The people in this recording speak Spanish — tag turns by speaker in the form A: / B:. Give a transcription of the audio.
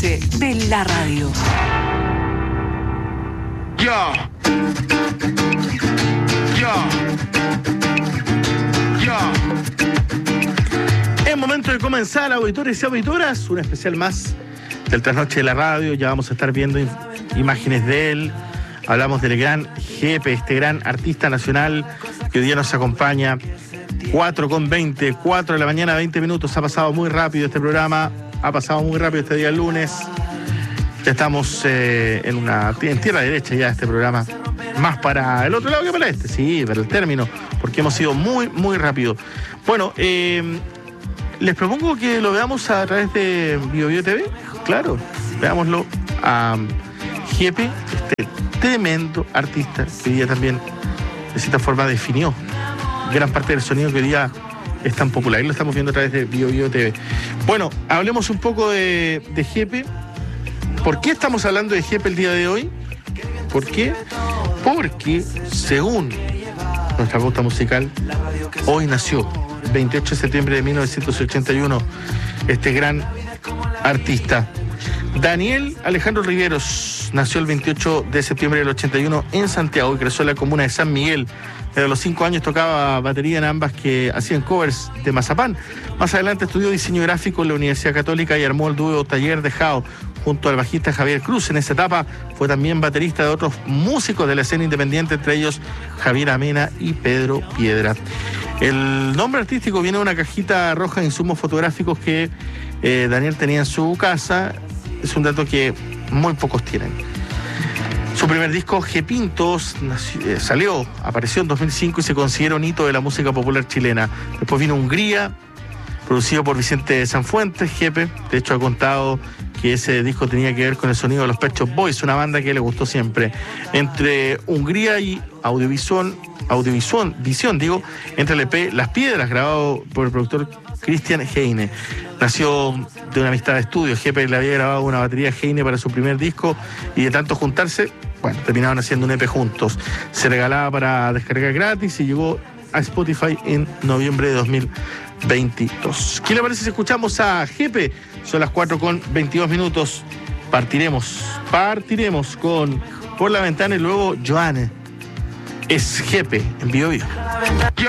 A: noche de la radio.
B: Yo. Es momento de comenzar, auditores y auditoras, un especial más del Trasnoche de la Radio. Ya vamos a estar viendo imágenes de él. Hablamos del gran Jepe, este gran artista nacional que hoy día nos acompaña. 4:20, 4 de la mañana, 20 minutos. Ha pasado muy rápido este programa. Ha pasado muy rápido este día lunes. Ya estamos en tierra derecha ya este programa. Más para el otro lado que para este. Sí, para el término. Porque hemos sido muy, muy rápido. Bueno, les propongo que lo veamos a través de BioBio TV. Claro, veámoslo a Jepe, este tremendo artista que hoy día también, de cierta forma, definió gran parte del sonido que hoy día es tan popular. Y lo estamos viendo a través de BioBio TV. Bueno, hablemos un poco de Jepe. ¿Por qué estamos hablando de Jepe el día de hoy? ¿Por qué? Porque, según nuestra pauta musical, hoy nació, 28 de septiembre de 1981, este gran artista. Daniel Alejandro Riveros nació el 28 de septiembre del 81 en Santiago y creció en la comuna de San Miguel. Desde los 5 años tocaba batería en ambas que hacían covers de Mazapán. Más adelante estudió diseño gráfico en la Universidad Católica y armó el dúo Taller de Jao junto al bajista Javier Cruz. En esa etapa fue también baterista de otros músicos de la escena independiente, entre ellos Javier Amena y Pedro Piedra. El nombre artístico viene de una cajita roja de insumos fotográficos que Daniel tenía en su casa. Es un dato que muy pocos tienen. Su primer disco, Jepintos, apareció en 2005 y se considera un hito de la música popular chilena. Después vino Hungría, producido por Vicente Sanfuentes. Jepe, de hecho, ha contado que ese disco tenía que ver con el sonido de los Pet Shop Boys, una banda que le gustó siempre. Entre Hungría y Audiovisión, entre el EP Las Piedras, grabado por el productor Christian Heine. Nació de una amistad de estudio. Jepe le había grabado una batería a Heine para su primer disco y de tanto juntarse, terminaron haciendo un EP juntos. Se regalaba para descargar gratis y llegó a Spotify en noviembre de 2022. ¿Qué le parece si escuchamos a Jepe? Son las 4:22 minutos. Partiremos con Por la Ventana y luego Joanne. Es Jepe en BioBio.